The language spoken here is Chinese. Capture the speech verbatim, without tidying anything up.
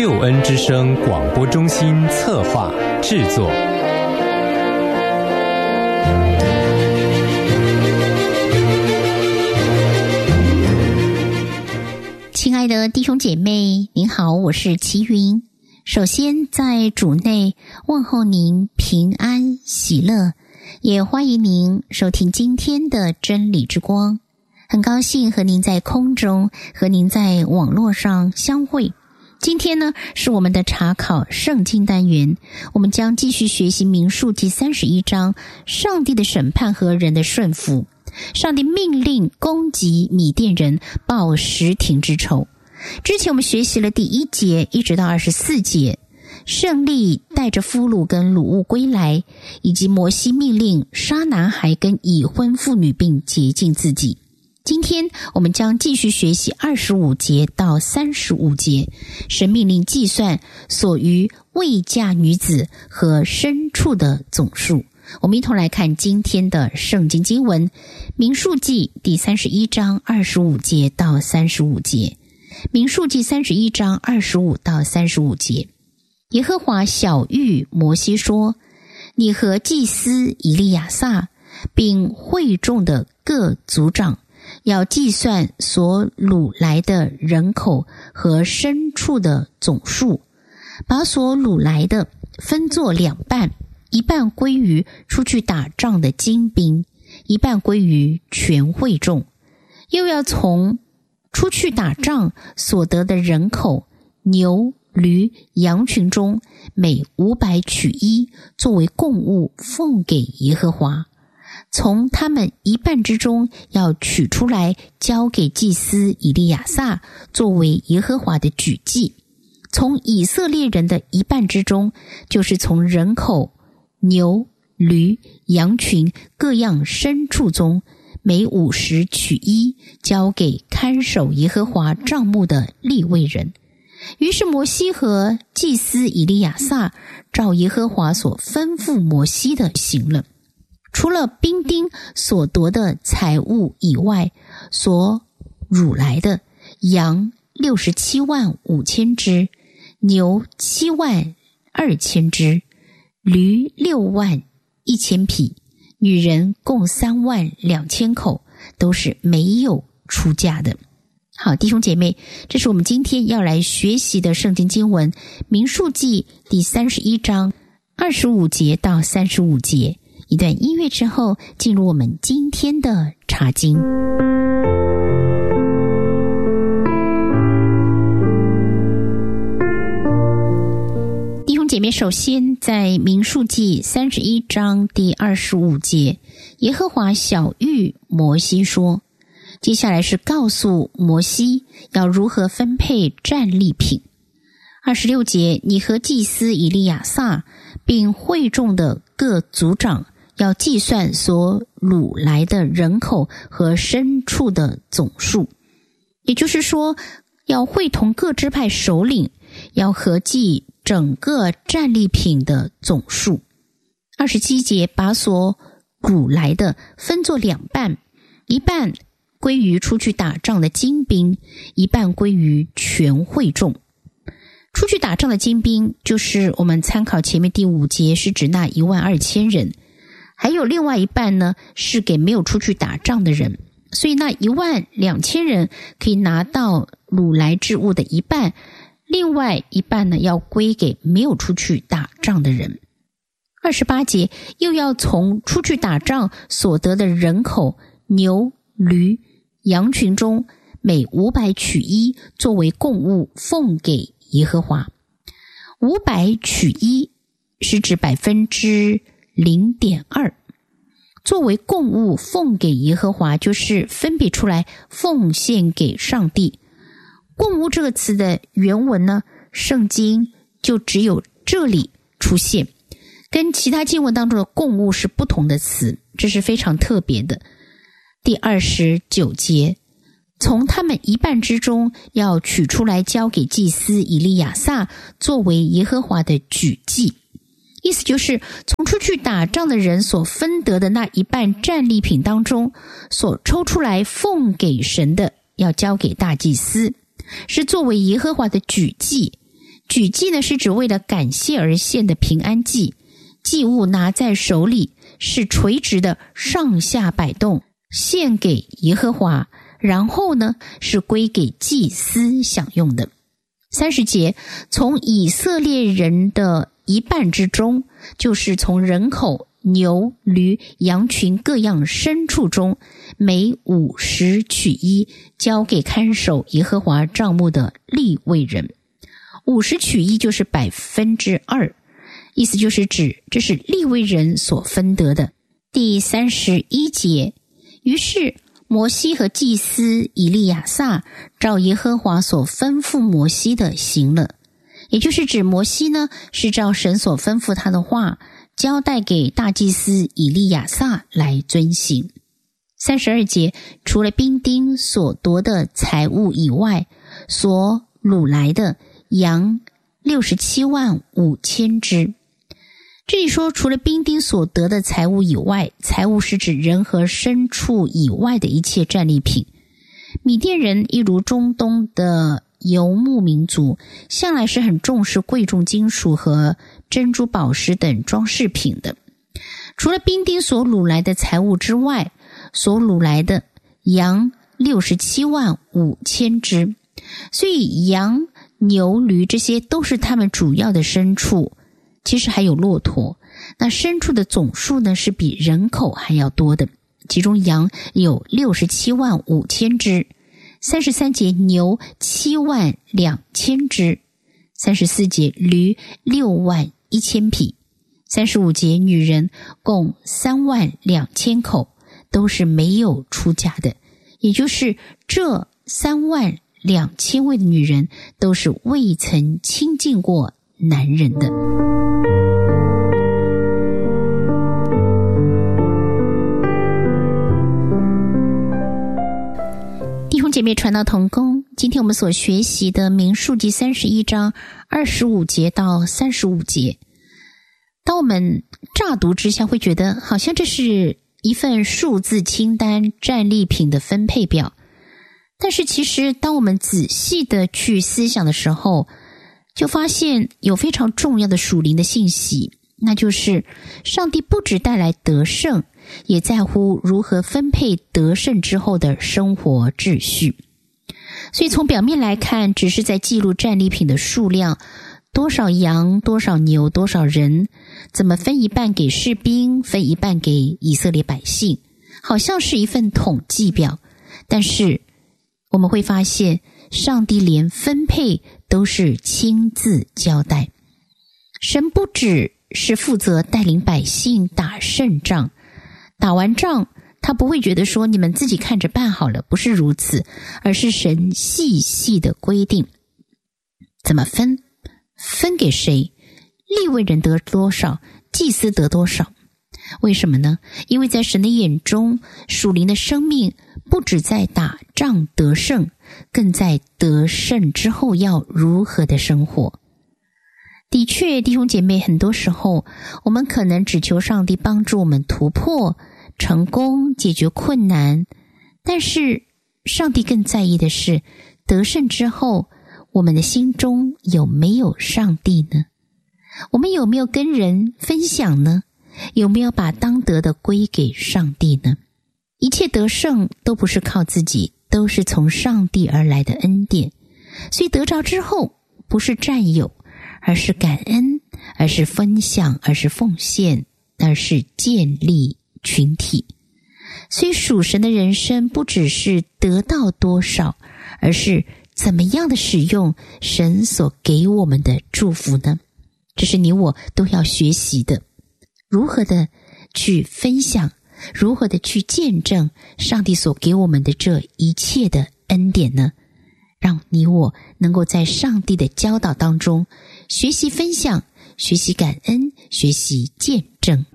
救恩之声广播中心策划制作。 亲爱的弟兄姐妹，您好，我是齐云。首先在主内问候您平安喜乐，也欢迎您收听今天的真理之光。很高兴和您在空中和您在网络上相会。今天呢是我们的查考圣经单元，我们将继续学习民数记三十一章，上帝的审判和人的顺服。上帝命令攻击米甸人，报什亭之仇。之前我们学习了第一节一直到二十四节，胜利带着俘虏跟掳物归来，以及摩西命令杀男孩跟已婚妇女并洁净自己。今天我们将继续学习二十五节到三十五节，神命令计算所余未嫁女子和牲畜的总数。我们一同来看今天的圣经经文，民数记第三十一章二十五节到三十五节。民数记三十一章二十五到三十五节，耶和华晓谕摩西说：你和祭司以利亚撒并会众的各族长要计算所掳来的人口和牲畜的总数，把所掳来的分作两半，一半归于出去打仗的精兵，一半归于全会众。又要从出去打仗所得的人口，牛、驴、羊群中每五百取一，作为供物奉给耶和华。从他们一半之中要取出来，交给祭司以利亚撒，作为耶和华的举祭。从以色列人的一半之中，就是从人口、牛、驴、羊群各样牲畜中，每五十取一，交给看守耶和华帐幕的利未人。于是摩西和祭司以利亚撒照耶和华所吩咐摩西的行了。除了兵丁所夺的财物以外，所掳来的羊六十七万五千只，牛七万二千只，驴六万一千匹，女人共三万两千口，都是没有出嫁的。好，弟兄姐妹，这是我们今天要来学习的圣经经文，民数记第三十一章二十五节到三十五节。一段音乐之后，进入我们今天的查经。弟兄姐妹，首先在民数记三十一章第二十五节，耶和华晓谕摩西说，接下来是告诉摩西要如何分配战利品。二十六节，你和祭司以利亚撒并会众的各族长要计算所掳来的人口和牲畜的总数，也就是说要会同各支派首领，要合计整个战利品的总数。二十七节，把所掳来的分作两半，一半归于出去打仗的精兵，一半归于全会众。出去打仗的精兵，就是我们参考前面第五节，是指那一万二千人，还有另外一半呢是给没有出去打仗的人，所以那一万两千人可以拿到掳来之物的一半，另外一半呢要归给没有出去打仗的人。二十八节，又要从出去打仗所得的人口，牛、驴、羊群中每五百取一，作为供物奉给耶和华。五百取一是指百分之零点二，作为供物奉给耶和华，就是分别出来奉献给上帝。供物这个词的原文呢，圣经就只有这里出现，跟其他经文当中的供物是不同的词，这是非常特别的。第二十九节，从他们一半之中要取出来，交给祭司以利亚撒，作为耶和华的举祭。意思就是从出去打仗的人所分得的那一半战利品当中，所抽出来奉给神的，要交给大祭司，是作为耶和华的举祭。 举祭呢是指为了感谢而献的平安祭，祭物拿在手里是垂直的上下摆动，献给耶和华，然后呢是归给祭司享用的。三十节，从以色列人的一半之中，就是从人口、牛、驴、羊群各样牲畜中，每五十取一，交给看守耶和华帐幕的利未人。五十取一就是百分之二，意思就是指这是利未人所分得的。第三十一节，于是摩西和祭司以利亚撒照耶和华所吩咐摩西的行了，也就是指摩西呢是照神所吩咐他的话交代给大祭司以利亚撒来遵行。三十二节，除了兵丁所夺的财物以外，所掳来的羊六十七万五千只。这里说除了兵丁所得的财物以外，财物是指人和牲畜以外的一切战利品。米甸人一如中东的游牧民族，向来是很重视贵重金属和珍珠宝石等装饰品的。除了兵丁所掳来的财物之外，所掳来的羊六十七万五千只，所以羊、牛、驴这些都是他们主要的牲畜，其实还有骆驼。那牲畜的总数呢是比人口还要多的，其中羊有六十七万五千只。三十三节，牛七万两千只。三十四节，驴六万一千匹。三十五节，女人共三万两千口，都是没有出嫁的，也就是这三万两千位的女人都是未曾亲近过男人的。弟兄姐妹传道同工，今天我们所学习的民数记三十一章二十五节到三十五节，当我们乍读之下会觉得好像这是一份数字清单战利品的分配表，但是其实当我们仔细的去思想的时候，就发现有非常重要的属灵的信息，那就是上帝不只带来得胜，也在乎如何分配得胜之后的生活秩序。所以从表面来看，只是在记录战利品的数量，多少羊，多少牛，多少人，怎么分一半给士兵，分一半给以色列百姓，好像是一份统计表。但是我们会发现，上帝连分配都是亲自交代。神不只是负责带领百姓打胜仗，打完仗他不会觉得说你们自己看着办好了，不是如此，而是神细细的规定怎么分，分给谁，利未人得多少，祭司得多少。为什么呢？因为在神的眼中，属灵的生命不只在打仗得胜，更在得胜之后要如何的生活。的确，弟兄姐妹，很多时候我们可能只求上帝帮助我们突破、成功、解决困难，但是上帝更在意的是得胜之后我们的心中有没有上帝呢？我们有没有跟人分享呢？有没有把当得的归给上帝呢？一切得胜都不是靠自己，都是从上帝而来的恩典。所以得着之后，不是占有，而是感恩，而是分享，而是奉献，而是建立群体。所以属神的人生不只是得到多少，而是怎么样的使用神所给我们的祝福呢？这是你我都要学习的，如何的去分享，如何的去见证上帝所给我们的这一切的恩典呢？让你我能够在上帝的教导当中学习分享，学习感恩，学习见证。